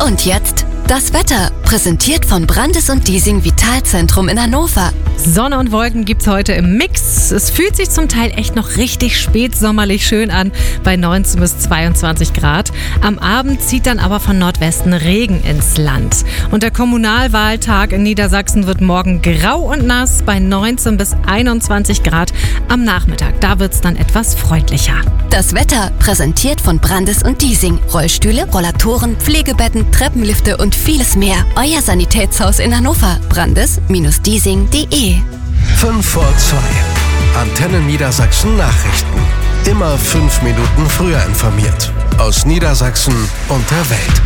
Und jetzt das Wetter, präsentiert von Brandes und Diesing Vitalzentrum in Hannover. Sonne und Wolken gibt's heute im Mix. Es fühlt sich zum Teil echt noch richtig spätsommerlich schön an, bei 19 bis 22 Grad. Am Abend zieht dann aber von Nordwesten Regen ins Land. Und der Kommunalwahltag in Niedersachsen wird morgen grau und nass bei 19 bis 21 Grad. Am Nachmittag, da wird's dann etwas freundlicher. Das Wetter, präsentiert von Brandes und Diesing. Rollstühle, Rollatoren, Pflegebetten, Treppenlifte und vieles mehr. Euer Sanitätshaus in Hannover. brandes-diesing.de. 5 vor 2. Antenne Niedersachsen Nachrichten. Immer 5 Minuten früher informiert. Aus Niedersachsen und der Welt.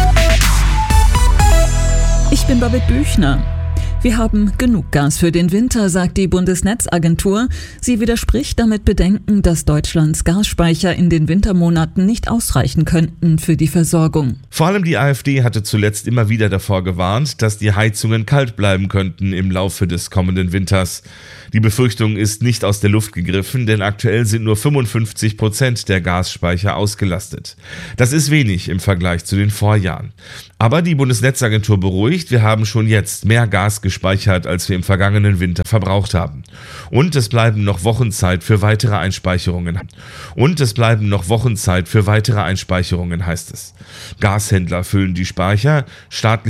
Ich bin Babette Büchner. Wir haben genug Gas für den Winter, sagt die Bundesnetzagentur. Sie widerspricht damit Bedenken, dass Deutschlands Gasspeicher in den Wintermonaten nicht ausreichen könnten für die Versorgung. Vor allem die AfD hatte zuletzt immer wieder davor gewarnt, dass die Heizungen kalt bleiben könnten im Laufe des kommenden Winters. Die Befürchtung ist nicht aus der Luft gegriffen, denn aktuell sind nur 55% der Gasspeicher ausgelastet. Das ist wenig im Vergleich zu den Vorjahren. Aber die Bundesnetzagentur beruhigt, wir haben schon jetzt mehr Gas gespeichert, als wir im vergangenen Winter verbraucht haben. Und es bleiben noch Wochen Zeit für weitere Einspeicherungen. heißt es. Gashändler füllen die Speicher, staatliche